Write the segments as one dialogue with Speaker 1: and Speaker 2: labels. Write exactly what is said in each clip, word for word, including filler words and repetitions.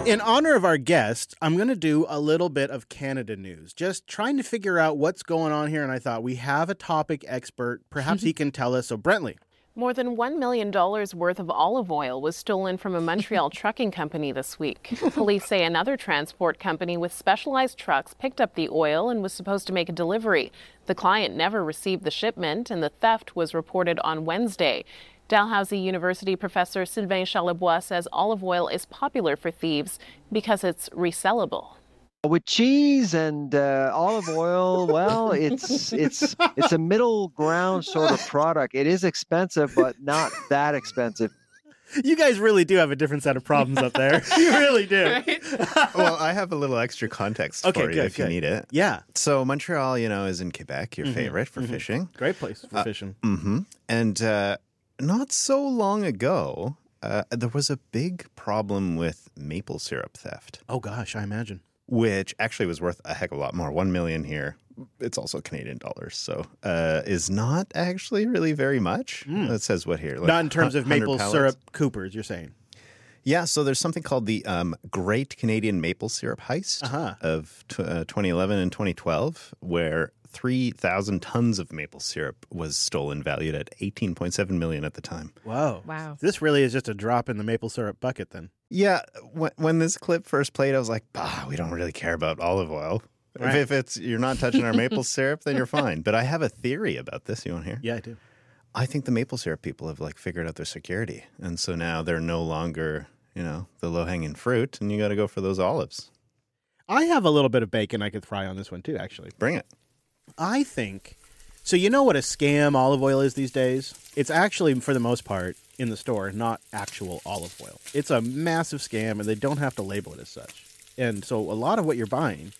Speaker 1: in honor of our guest, I'm going to do a little bit of Canada news, just trying to figure out what's going on here. And I thought we have a topic expert. Perhaps he can tell us. So, Brentley.
Speaker 2: More than one million dollars worth of olive oil was stolen from a Montreal trucking company this week. Police say another transport company with specialized trucks picked up the oil and was supposed to make a delivery. The client never received the shipment, and the theft was reported on Wednesday. Dalhousie University professor Sylvain Charlebois says olive oil is popular for thieves because it's resellable.
Speaker 3: With cheese and uh, olive oil, well, it's it's it's a middle ground sort of product. It is expensive, but not that expensive.
Speaker 1: You guys really do have a different set of problems up there. You really do.
Speaker 4: Right? Well, I have a little extra context
Speaker 1: okay,
Speaker 4: for
Speaker 1: good,
Speaker 4: you if
Speaker 1: good.
Speaker 4: you need it.
Speaker 1: Yeah.
Speaker 4: So Montreal, you know, is in Quebec, your mm-hmm, favorite for mm-hmm. fishing.
Speaker 1: Great place for
Speaker 4: uh,
Speaker 1: fishing.
Speaker 4: Mm-hmm. And uh, not so long ago, uh, there was a big problem with maple syrup theft.
Speaker 1: Oh, gosh, I imagine.
Speaker 4: Which actually was worth a heck of a lot more. One million here. It's also Canadian dollars, so uh, is not actually really very much. Mm. It says what here?
Speaker 1: Like not in terms of maple pallets? Syrup coopers, you're saying?
Speaker 4: Yeah, so there's something called the um, Great Canadian Maple Syrup Heist uh-huh. of t- uh, twenty eleven and twenty twelve, where three thousand tons of maple syrup was stolen, valued at eighteen point seven million dollars at the time.
Speaker 1: Wow.
Speaker 2: Wow.
Speaker 1: This really is just a drop in the maple syrup bucket then.
Speaker 4: Yeah, when, when this clip first played, I was like, bah, we don't really care about olive oil. Right. If, if it's you're not touching our maple syrup, then you're fine. But I have a theory about this. You want to hear?
Speaker 1: Yeah, I do.
Speaker 4: I think the maple syrup people have like figured out their security. And so now they're no longer, you know, the low-hanging fruit, and you got to go for those olives.
Speaker 1: I have a little bit of bacon I could fry on this one too, actually.
Speaker 4: Bring it.
Speaker 1: I think, so you know what a scam olive oil is these days? It's actually, for the most part, in the store, not actual olive oil. It's a massive scam, and they don't have to label it as such. And so a lot of what you're buying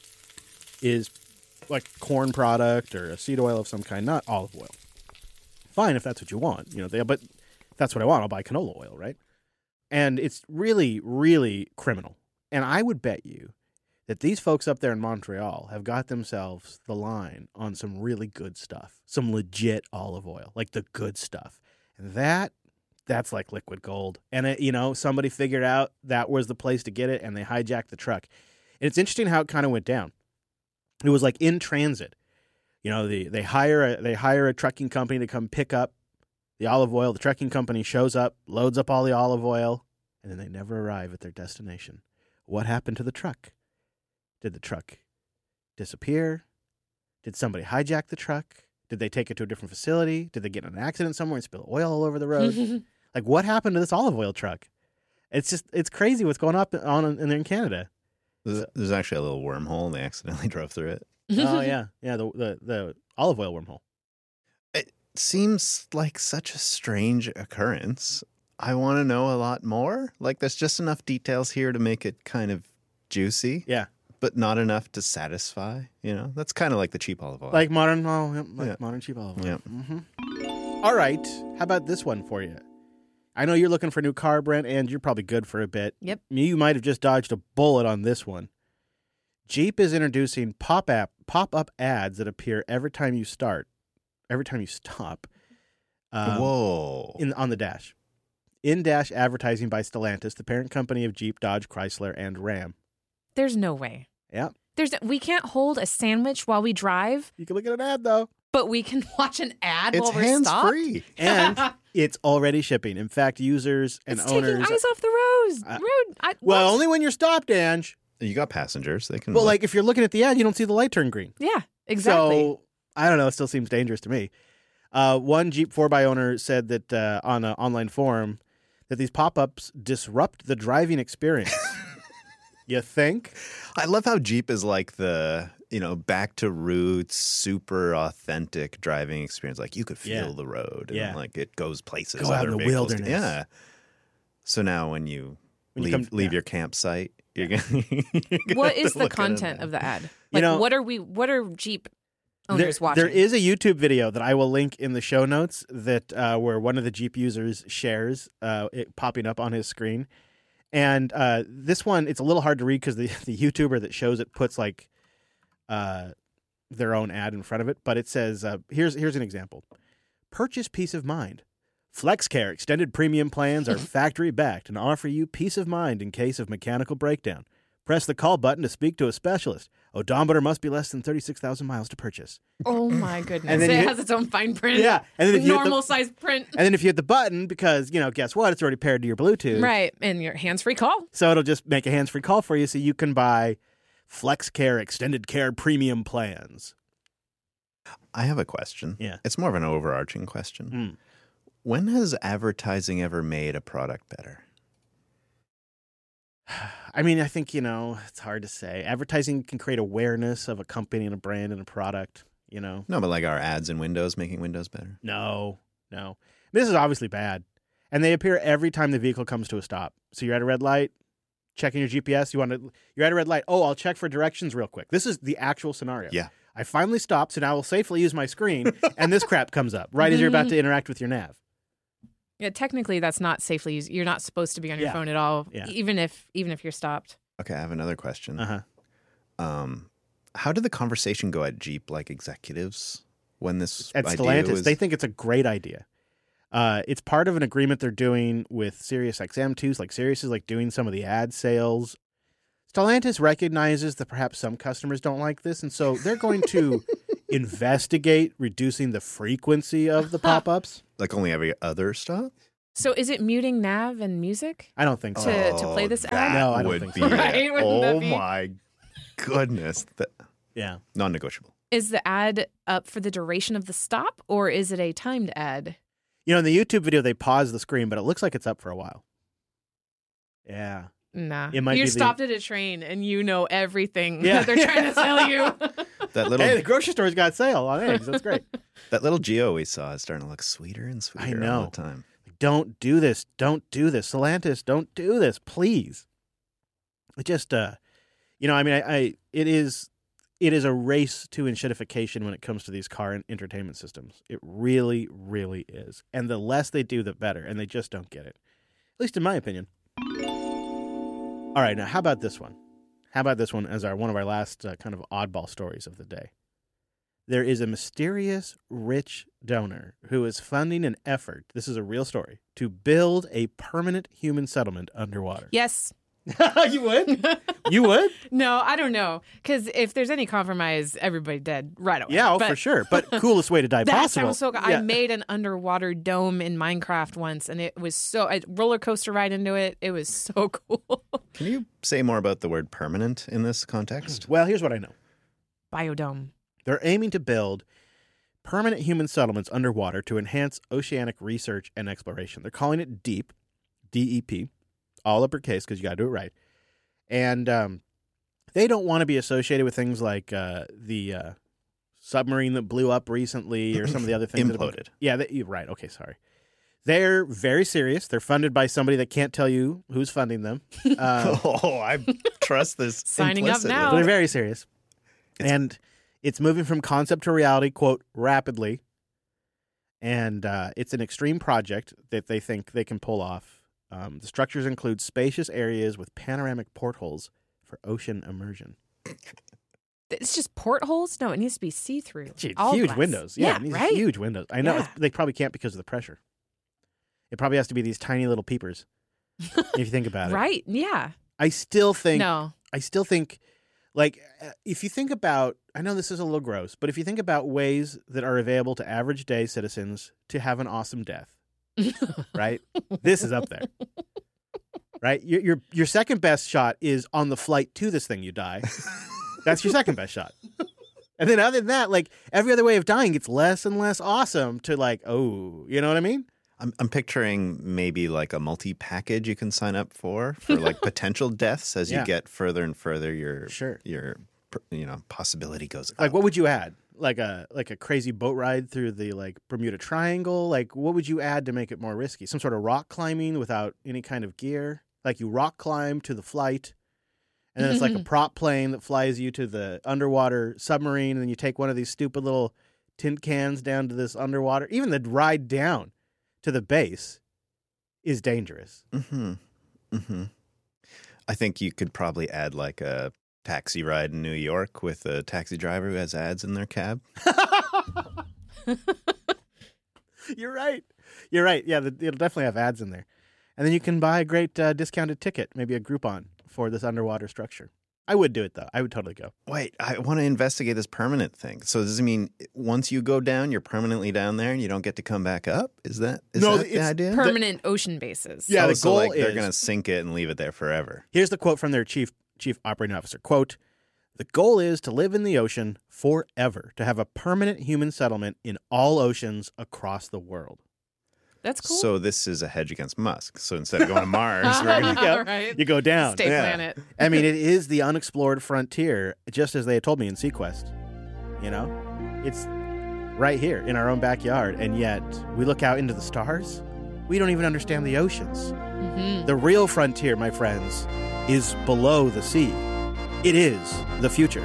Speaker 1: is like corn product or a seed oil of some kind, not olive oil. Fine if that's what you want, you know. They, but if that's what I want, I'll buy canola oil, right? And it's really, really criminal. And I would bet you that these folks up there in Montreal have got themselves the line on some really good stuff, some legit olive oil, like the good stuff. And that, that's like liquid gold. And, it, you know, somebody figured out that was the place to get it, and they hijacked the truck. And it's interesting how it kind of went down. It was like in transit. You know, the, they hire a, they hire a trucking company to come pick up the olive oil. The trucking company shows up, loads up all the olive oil, and then they never arrive at their destination. What happened to the truck? Did the truck disappear? Did somebody hijack the truck? Did they take it to a different facility? Did they get in an accident somewhere and spill oil all over the road? Like, what happened to this olive oil truck? It's just, it's crazy what's going on in, in, in Canada.
Speaker 4: There's, there's actually a little wormhole, and they accidentally drove through it.
Speaker 1: Oh, yeah. Yeah, the, the the olive oil wormhole.
Speaker 4: It seems like such a strange occurrence. I want to know a lot more. Like, there's just enough details here to make it kind of juicy.
Speaker 1: Yeah.
Speaker 4: But not enough to satisfy, you know? That's kind of like the cheap olive oil.
Speaker 1: Like modern, oh, yeah, like
Speaker 4: yeah.
Speaker 1: modern cheap olive oil.
Speaker 4: Yeah.
Speaker 1: Mm-hmm. All right. How about this one for you? I know you're looking for a new car, Brent, and you're probably good for a bit.
Speaker 2: Yep.
Speaker 1: You might have just dodged a bullet on this one. Jeep is introducing pop-up pop-up ads that appear every time you start, every time you stop. Um,
Speaker 4: Whoa.
Speaker 1: In, on the dash. In-dash advertising by Stellantis, the parent company of Jeep, Dodge, Chrysler, and Ram.
Speaker 5: There's no way.
Speaker 1: Yeah.
Speaker 5: There's we can't hold a sandwich while we drive.
Speaker 1: You can look at an ad, though.
Speaker 5: But we can watch an ad
Speaker 4: it's
Speaker 5: while we're stopped.
Speaker 4: hands-free.
Speaker 1: And it's already shipping. In fact, users and
Speaker 5: it's
Speaker 1: owners...
Speaker 5: taking eyes off the road.
Speaker 1: Uh,
Speaker 5: road. I,
Speaker 1: well,
Speaker 5: what?
Speaker 1: only when you're stopped, Ange.
Speaker 4: You got passengers. They can.
Speaker 1: But,
Speaker 4: look.
Speaker 1: like, if you're looking at the ad, you don't see the light turn green.
Speaker 5: Yeah, exactly.
Speaker 1: So, I don't know. It still seems dangerous to me. Uh, one Jeep four by owner said that uh, on an online forum that these pop-ups disrupt the driving experience. You think?
Speaker 4: I love how Jeep is like the, you know, back to roots, super authentic driving experience. Like, you could feel
Speaker 1: Yeah.
Speaker 4: the road. And,
Speaker 1: Yeah.
Speaker 4: like, it goes places.
Speaker 1: Go out in
Speaker 4: other
Speaker 1: the
Speaker 4: vehicles-
Speaker 1: wilderness.
Speaker 4: Yeah. So now when you
Speaker 1: When you
Speaker 4: leave
Speaker 1: come-
Speaker 4: leave
Speaker 1: yeah.
Speaker 4: your campsite, you're gonna, you're gonna
Speaker 5: What
Speaker 4: have
Speaker 5: is
Speaker 4: to
Speaker 5: the
Speaker 4: look at an
Speaker 5: content
Speaker 4: ad.
Speaker 5: of the ad? Like,
Speaker 1: You know-
Speaker 5: what are we? What are Jeep
Speaker 1: There,
Speaker 5: owners watching?
Speaker 1: there is a YouTube video that I will link in the show notes that uh, where one of the Jeep users shares uh, it popping up on his screen. And uh, this one, it's a little hard to read because the, the YouTuber that shows it puts like uh, their own ad in front of it. But it says, uh, here's here's an example. Purchase peace of mind. FlexCare extended premium plans are factory-backed and offer you peace of mind in case of mechanical breakdown. Press the call button to speak to a specialist. Odometer must be less than thirty-six thousand miles to purchase.
Speaker 5: Oh my goodness!
Speaker 1: And then
Speaker 5: It
Speaker 1: you hit-
Speaker 5: has its own fine print.
Speaker 1: Yeah, and then if you hit the-
Speaker 5: normal size print.
Speaker 1: And then if you hit the button, because, you know, guess what? It's already paired to your Bluetooth.
Speaker 5: Right, and your hands-free call.
Speaker 1: So it'll just make a hands-free call for you so you can buy FlexCare extended care premium plans.
Speaker 4: I have a question.
Speaker 1: Yeah.
Speaker 4: It's more of an overarching question.
Speaker 1: Mm.
Speaker 4: When has advertising ever made a product better?
Speaker 1: I mean, I think, you know, it's hard to say. Advertising can create awareness of a company and a brand and a product, you know.
Speaker 4: No, but like our ads in Windows making Windows better.
Speaker 1: No, no. This is obviously bad. And they appear every time the vehicle comes to a stop. So you're at a red light, checking your G P S. You want to, you're at a red light. Oh, I'll check for directions real quick. This is the actual scenario.
Speaker 4: Yeah.
Speaker 1: I finally stopped, so now I'll safely use my screen, and this crap comes up right as you're about to interact with your nav.
Speaker 5: Yeah, technically, that's not safely used. You're not supposed to be on your
Speaker 1: Yeah.
Speaker 5: phone at all,
Speaker 1: Yeah.
Speaker 5: even if even if you're stopped.
Speaker 4: Okay, I have another question.
Speaker 1: Uh-huh.
Speaker 4: Um, how did the conversation go at Jeep, like executives, when this
Speaker 1: At
Speaker 4: idea
Speaker 1: Stellantis,
Speaker 4: was...
Speaker 1: they think it's a great idea. Uh, it's part of an agreement they're doing with SiriusXM too. Like Sirius is like doing some of the ad sales. Stellantis recognizes that perhaps some customers don't like this, and so they're going to investigate reducing the frequency of the pop-ups.
Speaker 4: Like only every other stop?
Speaker 5: So, is it muting nav and music?
Speaker 1: I don't think so.
Speaker 5: To- to play this ad?
Speaker 4: that
Speaker 1: No, I don't
Speaker 4: would
Speaker 1: think
Speaker 4: be
Speaker 1: so.
Speaker 5: Right? Wouldn't that
Speaker 4: Oh
Speaker 5: be-
Speaker 4: my goodness. That,
Speaker 1: Yeah.
Speaker 4: non-negotiable.
Speaker 5: Is the ad up for the duration of the stop, or is it a timed ad?
Speaker 1: You know, in the YouTube video, they pause the screen, but it looks like it's up for a while. Yeah.
Speaker 5: Nah,
Speaker 1: It might
Speaker 5: you're
Speaker 1: be the-
Speaker 5: stopped at a train and you know everything
Speaker 1: Yeah.
Speaker 5: that they're trying to sell you.
Speaker 4: That little
Speaker 1: Hey, the grocery store's got sale on eggs. That's great.
Speaker 4: that little Geo we saw is starting to look sweeter and sweeter all
Speaker 1: know.
Speaker 4: the time.
Speaker 1: Don't do this. Don't do this. Stellantis, don't do this, please. It just, uh, you know, I mean, I, I it is, it is a race to enshittification when it comes to these car and entertainment systems. It really, really is. And the less they do, the better. And they just don't get it, at least in my opinion. All right, now how about this one? How about this one as our one of our last uh, kind of oddball stories of the day? There is a mysterious rich donor who is funding an effort, this is a real story, to build a permanent human settlement underwater.
Speaker 5: Yes.
Speaker 1: You would? You would?
Speaker 5: No, I don't know. Because if there's any compromise, everybody dead right away.
Speaker 1: Yeah, oh,
Speaker 5: But
Speaker 1: for sure. But coolest way to die
Speaker 5: That
Speaker 1: possible.
Speaker 5: sounds so good.
Speaker 1: Yeah.
Speaker 5: I made an underwater dome in Minecraft once, and it was so a roller coaster ride into it. It was so cool.
Speaker 4: Can you say more about the word permanent in this context?
Speaker 1: Well, here's what I know.
Speaker 5: Biodome.
Speaker 1: They're aiming to build permanent human settlements underwater to enhance oceanic research and exploration. They're calling it DEEP, D E P, all uppercase because you got to do it right. And um, they don't want to be associated with things like uh, the uh, submarine that blew up recently or some of the other things. that have been-
Speaker 4: Imploded.
Speaker 1: Yeah, they, you're right. Okay, sorry. They're very serious. They're funded by somebody that can't tell you who's funding them. Uh,
Speaker 4: Oh, I trust this.
Speaker 5: Signing up
Speaker 4: implicitly.
Speaker 5: now.
Speaker 1: They're very serious.
Speaker 4: It's-
Speaker 1: and it's moving from concept to reality, quote, rapidly. And uh, it's an extreme project that they think they can pull off. Um, the structures include spacious areas with panoramic portholes for ocean immersion.
Speaker 5: It's just portholes? No, it needs to be see-through.
Speaker 1: Gee,
Speaker 5: All
Speaker 1: huge
Speaker 5: glass.
Speaker 1: windows. Yeah,
Speaker 5: Yeah,
Speaker 1: it needs
Speaker 5: right?
Speaker 1: huge windows. I know.
Speaker 5: Yeah.
Speaker 1: It's- They probably can't because of the pressure. It probably has to be these tiny little peepers, if you think about it.
Speaker 5: Right? Yeah.
Speaker 1: I still think
Speaker 5: No.
Speaker 1: I still think, like, uh, if you think about, I know this is a little gross, but if you think about ways that are available to average day citizens to have an awesome death, right? This is up there, right? Your, your your second best shot is on the flight to this thing you die. That's your second best shot. And then other than that, like, every other way of dying gets less and less awesome to, like, oh, you know what I mean?
Speaker 4: I'm, I'm picturing maybe like a multi-package you can sign up for for like potential deaths as
Speaker 1: Yeah.
Speaker 4: you get further and further. Your
Speaker 1: Sure.
Speaker 4: your you know possibility goes
Speaker 1: Like,
Speaker 4: up.
Speaker 1: what would you add? Like a like a crazy boat ride through the like Bermuda Triangle? Like, what would you add to make it more risky? Some sort of rock climbing without any kind of gear? Like, you rock climb to the flight, and then it's like a prop plane that flies you to the underwater submarine, and then you take one of these stupid little tin cans down to this underwater. Even the ride down to the base is dangerous.
Speaker 4: Mm-hmm. Mm-hmm. I think you could probably add like a taxi ride in New York with a taxi driver who has ads in their cab.
Speaker 1: You're right. You're right. Yeah, the, it'll definitely have ads in there. And then you can buy a great uh, discounted ticket, maybe a Groupon for this underwater structure. I would do it, though. I would totally go.
Speaker 4: Wait, I want to investigate this permanent thing. So does it mean once you go down, you're permanently down there and you don't get to come back up? Is that, is
Speaker 1: no,
Speaker 4: that the idea?
Speaker 5: Permanent ocean bases.
Speaker 1: Yeah,
Speaker 4: oh,
Speaker 1: the
Speaker 4: so
Speaker 1: goal
Speaker 4: like
Speaker 1: is...
Speaker 4: they're going to sink it and leave it there forever.
Speaker 1: Here's the quote from their chief chief operating officer. Quote, "The goal is to live in the ocean forever, to have a permanent human settlement in all oceans across the world."
Speaker 5: That's cool.
Speaker 4: So this is a hedge against Musk. So instead of going to Mars, we're going to
Speaker 1: go,
Speaker 5: right.
Speaker 1: you go down.
Speaker 5: Stay
Speaker 4: Yeah.
Speaker 5: planet.
Speaker 1: I mean, it is the unexplored frontier, just as they had told me in Sequest. You know? It's right here in our own backyard, and yet we look out into the stars. We don't even understand the oceans.
Speaker 5: Mm-hmm.
Speaker 1: The real frontier, my friends, is below the sea. It is the future.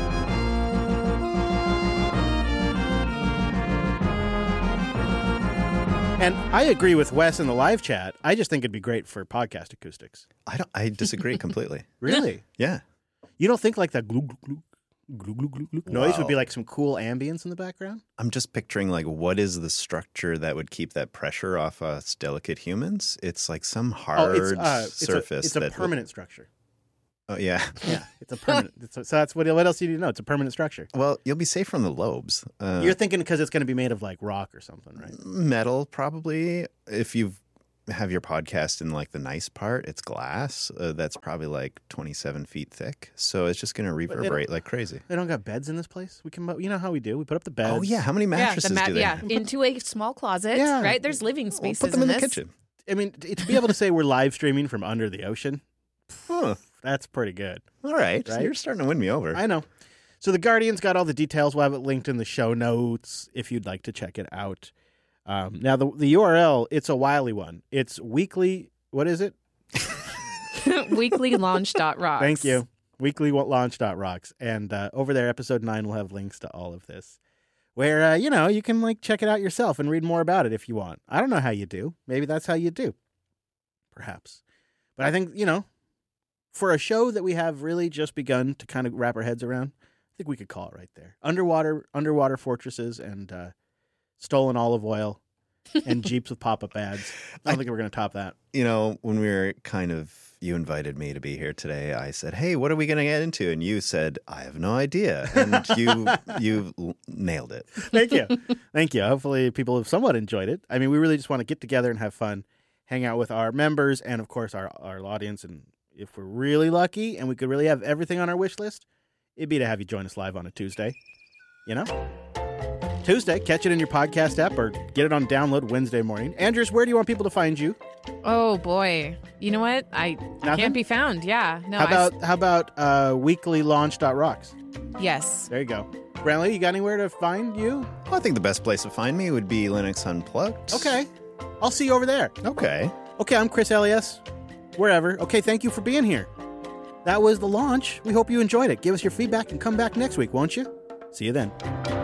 Speaker 1: And I agree with Wes in the live chat. I just think it'd be great for podcast acoustics.
Speaker 4: I don't. I disagree completely.
Speaker 1: Really?
Speaker 4: Yeah.
Speaker 1: You don't think like that glug, glug, glug, glug, glug, glug noise would be
Speaker 4: Wow.
Speaker 1: like some cool ambience in the background?
Speaker 4: I'm just picturing like what is the structure that would keep that pressure off us delicate humans? It's like some hard
Speaker 1: oh, it's, uh, it's
Speaker 4: surface.
Speaker 1: A, it's a
Speaker 4: that
Speaker 1: permanent structure.
Speaker 4: Oh yeah.
Speaker 1: Yeah, it's a permanent. it's a, so that's what. What else do you need to know? It's a permanent structure.
Speaker 4: Well, you'll be safe from the lobes. Uh,
Speaker 1: You're thinking because it's going to be made of like rock or something, right?
Speaker 4: metal probably. If you have your podcast in like the nice part, it's glass. Uh, that's probably like twenty-seven feet thick. So it's just going to
Speaker 1: they don't-
Speaker 4: reverberate like crazy.
Speaker 1: They don't got beds in this place. We can, you know how we do. We put up the beds.
Speaker 4: Oh yeah, how many
Speaker 5: Yeah,
Speaker 4: mattresses
Speaker 5: the mat-
Speaker 4: do they
Speaker 5: yeah,
Speaker 4: have?
Speaker 5: into a small closet.
Speaker 1: Yeah.
Speaker 5: Right. There's living
Speaker 4: We'll
Speaker 5: spaces
Speaker 4: put them in, the
Speaker 5: this.
Speaker 4: kitchen.
Speaker 1: I mean, t- to be able to say we're live streaming from under the ocean,
Speaker 4: Huh.
Speaker 1: that's pretty good.
Speaker 4: All right.
Speaker 1: Right?
Speaker 4: You're starting to win me over.
Speaker 1: I know. So the Guardian's got all the details. We'll have it linked in the show notes if you'd like to check it out. Um, now, the the U R L, it's a wily one. It's weekly, what is it?
Speaker 5: Weekly launch dot rocks.
Speaker 1: Thank you. weekly launch dot rocks. And uh, over there, episode nine will have links to all of this. Where, uh, you know, you can like check it out yourself and read more about it if you want. I don't know how you do. Maybe that's how you do. Perhaps. But I think, you know, for a show that we have really just begun to kind of wrap our heads around, I think we could call it right there. Underwater underwater fortresses and uh, stolen olive oil and Jeeps with pop-up ads. I don't
Speaker 4: I-
Speaker 1: think we're going to top that.
Speaker 4: You know, when we were kind of, you invited me to be here today, I said, hey, what are we going to get into? And you said, I have no idea. And you you l- nailed it.
Speaker 1: Thank you. Thank you. Hopefully people have somewhat enjoyed it. I mean, we really just want to get together and have fun, hang out with our members and, of course, our, our audience. And if we're really lucky and we could really have everything on our wish list, it'd be to have you join us live on a Tuesday. You know? Tuesday, catch it in your podcast app or get it on download Wednesday morning. Andrews, where do you want people to find you?
Speaker 5: Oh boy. You know what? I
Speaker 1: Nothing?
Speaker 5: can't be found. Yeah. No.
Speaker 1: How
Speaker 5: I-
Speaker 1: about how about uh, weekly launch dot rocks?
Speaker 5: yes.
Speaker 1: There you go. Brantley, you got anywhere to find you?
Speaker 4: Well, I think the best place to find me would be Linux Unplugged.
Speaker 1: Okay. I'll see you over there.
Speaker 4: Okay.
Speaker 1: Okay, I'm Chris Elias. Wherever. Okay, thank you for being here. That was the launch. We hope you enjoyed it. Give us your feedback and come back next week, won't you? See you then.